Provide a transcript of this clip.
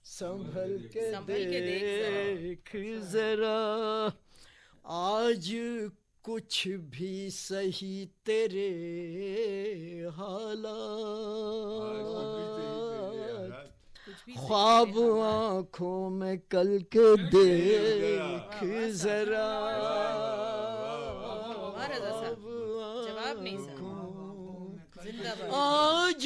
संभल के देख देख जरा, आज कुछ भी सही तेरे हालात, ख्वाब आँखों में कल के देख जरा, जवाब नहीं सर, जिंदाबाद। आज